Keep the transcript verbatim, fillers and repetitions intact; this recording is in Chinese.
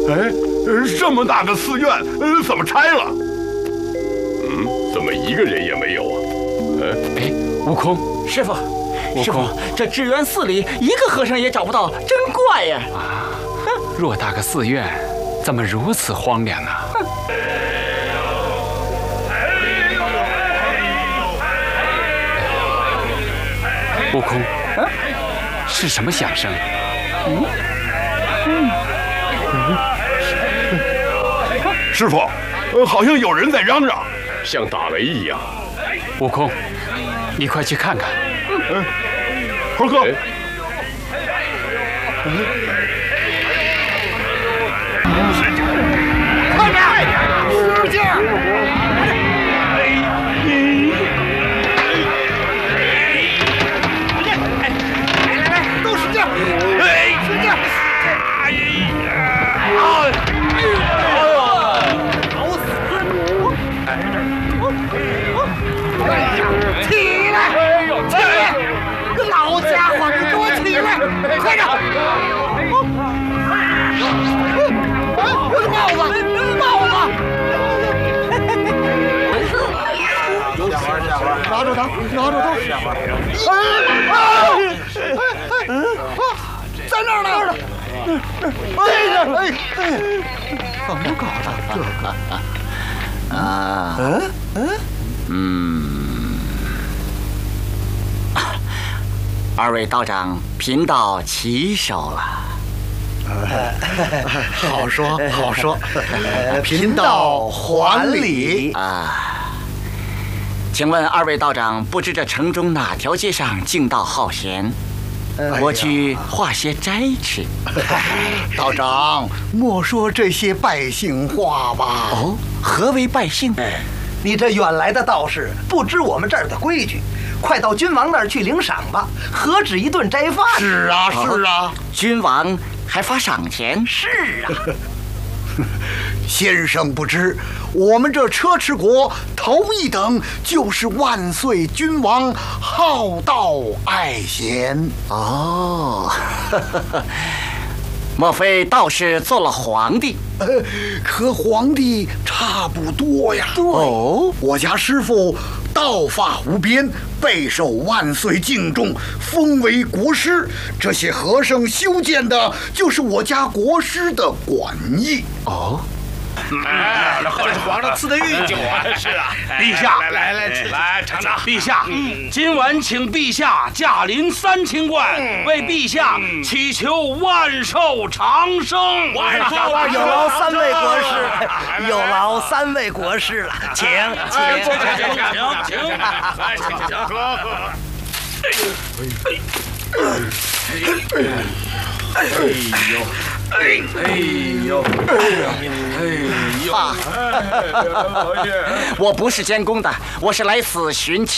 哎，这么大个寺院，呃，怎么拆了？ 嗯，怎么一个人也没有啊？ 哎，悟空， 师傅， 悟空， 这智源寺里一个和尚也找不到，真怪呀！ 啊，偌大个寺院，怎么如此荒凉啊？悟空，啊，是什么响声？嗯嗯嗯，师傅，呃，好像有人在嚷嚷， 像打雷一样。 悟空，你快去看看。 嗯，猴哥。哎快点，使劲！快点！我的帽子，帽子！拿住他，拿住他！在那儿呢！哎哎哎！怎么搞的？这个啊？嗯嗯嗯。二位道长，贫道起手了。 好说好说，贫道还礼啊。请问二位道长，不知这城中哪条街上径道好闲？我去化些斋吃。 道长，莫说这些百姓话吧。 哦，何为百姓？ 你这远来的道士，不知我们这儿的规矩。快到君王那儿去领赏吧，何止一顿斋饭？ 是啊，是啊， 君王还发赏钱？ 是啊。 先生不知，我们这车迟国头一等就是万岁君王好道爱贤。 哦，莫非道士做了皇帝？ 呃，和皇帝差不多呀。 对哦， 我家师傅道法无边，备受万岁敬重，封为国师。这些和尚修建的就是我家国师的馆驿。 哦。 哎，这喝的是皇上赐的御酒啊！ 是啊， 陛下， 来来来，来尝尝。 陛下，今晚请陛下驾临三清观，为陛下祈求万寿长生。 万寿万寿！ 有劳三位国师，有劳三位国师了，请请请请请， 来请请喝喝。 哎呦！哎呦！哎呦！ 我不是监工的，我是来此寻亲。